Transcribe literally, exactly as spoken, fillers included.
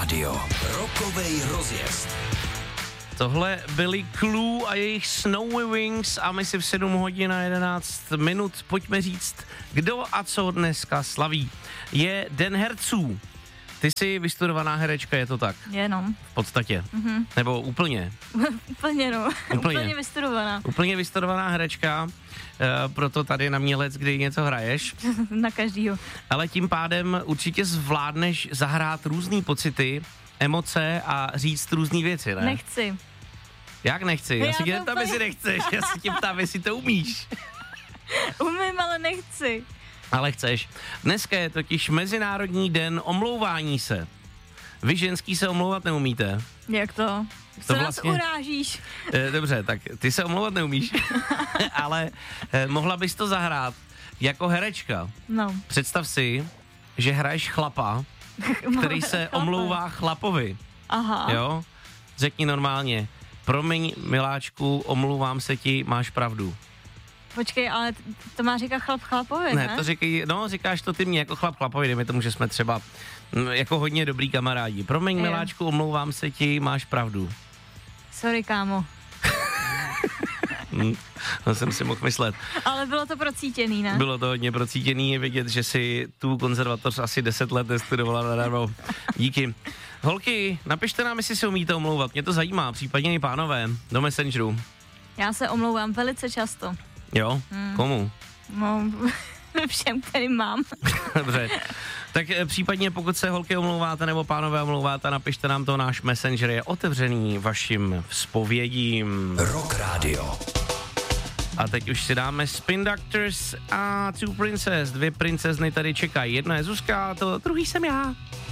Rádio. Rokovej rozjezd. Tohle byli Clue a jejich Snowy Wings a my si v sedm hodin a jedenáct minut pojďme říct, kdo a co dneska slaví. Je Den herců. Ty jsi vystudovaná herečka, je to tak? Jenom. V podstatě. Mm-hmm. Nebo úplně? úplně, no. Úplně. úplně vystudovaná. Úplně vystudovaná herečka, uh, proto tady na Mělec, kdy něco hraješ. Na každýho. Ale tím pádem určitě zvládneš zahrát různý pocity, emoce a říct různý věci, ne? Nechci. Jak nechci? Já, Já si tě ptám, úplně... jestli nechceš. Já si tě ptám, jestli to umíš. Umím, ale nechci. Ale chceš. Dneska je totiž Mezinárodní den omlouvání se. Vy ženský se omlouvat neumíte? Jak to? To Co vlastně... nás urážíš? E, dobře, tak ty se omlouvat neumíš, ale e, mohla bys to zahrát jako herečka. No. Představ si, že hraješ chlapa, který se omlouvá chlapovi. Aha. Jo? Řekni normálně, promiň, miláčku, omlouvám se ti, máš pravdu. Počkej, ale to má říkat chlap chlapovi, ne? Ne, to říkej, no, říkáš to ty mě jako chlap chlapovi, dejme tomu, že jsme třeba m, jako hodně dobrý kamarádi. Promiň, Jo. miláčku, omlouvám se ti, máš pravdu. Sorry, kámo. hm, to jsem si mohl myslet. Ale bylo to procítěný, ne? Bylo to hodně procítěný, je vidět, že si tu konzervatoř asi deset let nestudovala nadarmo. Díky. Holky, napište nám, jestli se umíte omlouvat, mě to zajímá, případně i pánové, do Messengeru. Já se omlouvám velice často. Jo? Hmm. Komu? No, všem, kterým mám. Dobře. Tak e, případně pokud se holky omlouváte nebo pánové omlouváte, napište nám to, náš Messenger je otevřený vašim vzpovědím. Rock Radio. A teď už si dáme Spin Doctors a Two Princess. Dvě princezny tady čekají. Jedna je Zuzka, to druhý jsem já.